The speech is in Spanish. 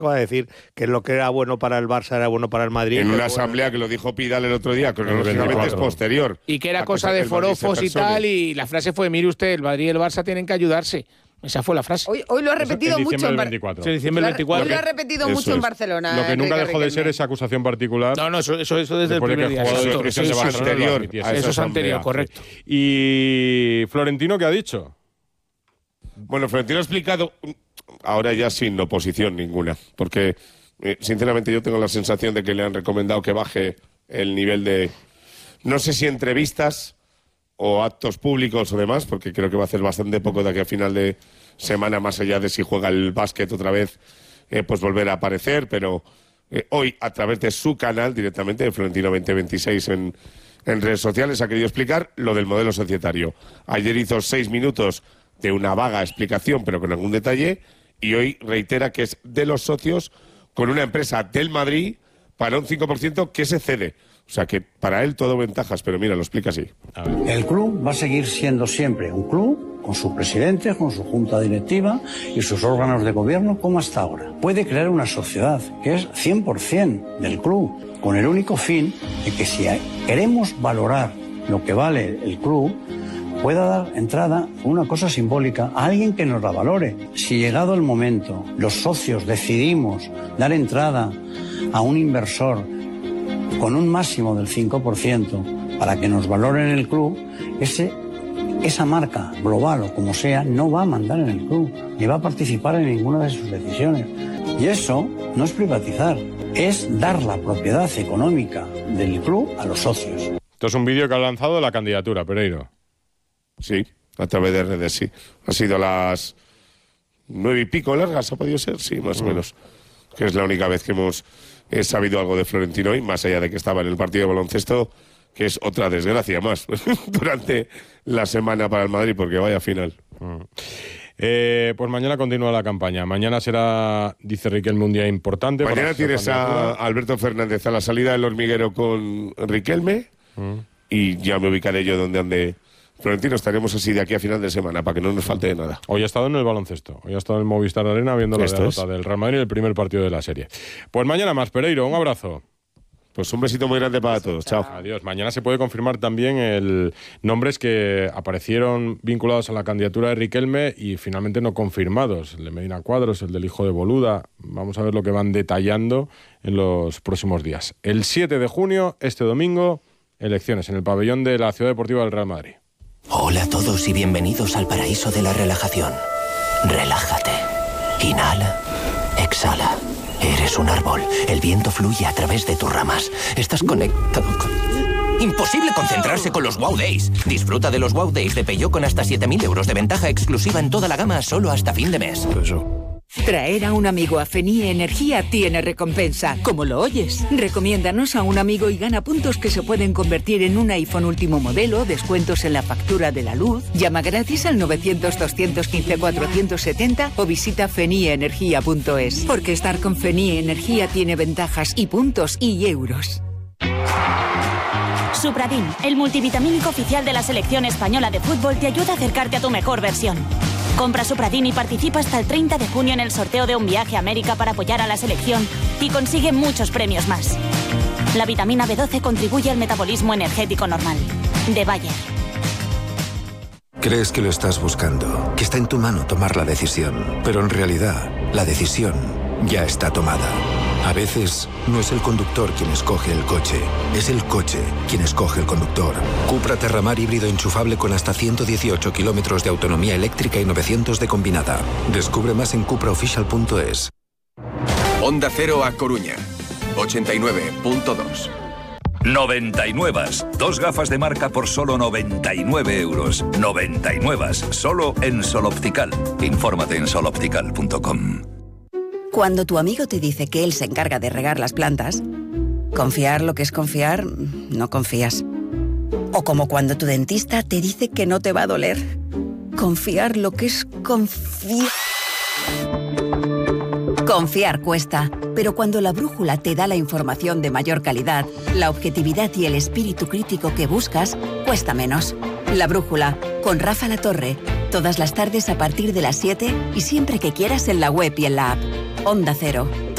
a decir que lo que era bueno para el Barça era bueno para el Madrid. En una asamblea que lo dijo Pidal el otro día, que lógicamente es posterior. Y que era cosa de forofos y tal, y la frase fue, mire usted, el Madrid y el Barça tienen que ayudarse. Esa fue la frase. Hoy lo ha repetido mucho en diciembre del 24. Hoy lo ha repetido mucho en Barcelona. Lo que nunca dejó de ser esa acusación particular. No, eso desde el primer día. Eso es anterior. Eso es anterior, correcto. ¿Y Florentino qué ha dicho? Bueno, Florentino ha explicado, ahora ya sin oposición ninguna, porque sinceramente yo tengo la sensación de que le han recomendado que baje el nivel de, no sé si entrevistas o actos públicos o demás, porque creo que va a hacer bastante poco de aquí a final de semana, más allá de si juega el básquet otra vez, pues volver a aparecer, pero hoy a través de su canal directamente, de Florentino 2026 en redes sociales, ha querido explicar lo del modelo societario. Ayer hizo 6 minutos de una vaga explicación, pero con algún detalle, y hoy reitera que es de los socios con una empresa del Madrid para un 5% que se cede. O sea que para él todo ventajas, pero mira, lo explica así. El club va a seguir siendo siempre un club, con su presidente, con su junta directiva y sus órganos de gobierno, como hasta ahora. Puede crear una sociedad que es 100% del club, con el único fin de que si queremos valorar lo que vale el club, pueda dar entrada, una cosa simbólica, a alguien que nos la valore. Si llegado el momento, los socios decidimos dar entrada a un inversor con un máximo del 5% para que nos valoren el club, esa marca global o como sea no va a mandar en el club ni va a participar en ninguna de sus decisiones. Y eso no es privatizar, es dar la propiedad económica del club a los socios. Esto es un vídeo que ha lanzado la candidatura, Pereiro. Sí, a través de redes, sí. Ha sido las 9 y pico largas, ¿ha podido ser? Sí, más o menos. Que es la única vez que hemos sabido algo de Florentino hoy, más allá de que estaba en el partido de baloncesto, que es otra desgracia más durante la semana para el Madrid, porque vaya final. Pues mañana continúa la campaña. Mañana será, dice Riquelme, un día importante. Mañana tienes a Alberto Fernández a la salida del hormiguero con Riquelme y ya me ubicaré yo donde ande Florentino. Estaremos así de aquí a final de semana para que no nos falte de nada. Hoy ha estado en el baloncesto. Hoy ha estado en el Movistar Arena viendo la derrota del Real Madrid en el primer partido de la serie. Pues mañana más, Pereiro. Un abrazo. Pues un besito muy grande para todos. Chao. Adiós. Mañana se puede confirmar también nombres que aparecieron vinculados a la candidatura de Riquelme y finalmente no confirmados. El de Medina Cuadros, el del hijo de Boluda. Vamos a ver lo que van detallando en los próximos días. El 7 de junio, este domingo, elecciones en el pabellón de la Ciudad Deportiva del Real Madrid. Hola a todos y bienvenidos al paraíso de la relajación. Relájate. Inhala. Exhala. Eres un árbol. El viento fluye a través de tus ramas. Estás conectado con... Imposible concentrarse con los Wow Days. Disfruta de los Wow Days de Peugeot con hasta 7.000 euros de ventaja exclusiva en toda la gama solo hasta fin de mes. Traer a un amigo a FENIE Energía tiene recompensa, como lo oyes. Recomiéndanos a un amigo y gana puntos que se pueden convertir en un iPhone último modelo, descuentos en la factura de la luz. Llama gratis al 900-215-470 o visita fenieenergia.es. Porque estar con FENIE Energía tiene ventajas y puntos y euros. Supradin, el multivitamínico oficial de la selección española de fútbol, te ayuda a acercarte a tu mejor versión. Compra Supradin y participa hasta el 30 de junio en el sorteo de un viaje a América para apoyar a la selección y consigue muchos premios más. La vitamina B12 contribuye al metabolismo energético normal. De Bayer. Crees que lo estás buscando, que está en tu mano tomar la decisión, pero en realidad la decisión ya está tomada. A veces no es el conductor quien escoge el coche, es el coche quien escoge el conductor. Cupra Terramar híbrido enchufable con hasta 118 kilómetros de autonomía eléctrica y 900 de combinada. Descubre más en cupraofficial.es. Onda Cero a Coruña, 89.2. 99. 2 gafas de marca por solo 99 euros. 99. Solo en Sol Optical. Infórmate en soloptical.com. Cuando tu amigo te dice que él se encarga de regar las plantas, confiar lo que es confiar, no confías. O como cuando tu dentista te dice que no te va a doler. Confiar lo que es confiar. Confiar cuesta, pero cuando la brújula te da la información de mayor calidad, la objetividad y el espíritu crítico que buscas, cuesta menos. La brújula, con Rafa Latorre, todas las tardes a partir de las 7 y siempre que quieras en la web y en la app. Onda Cero,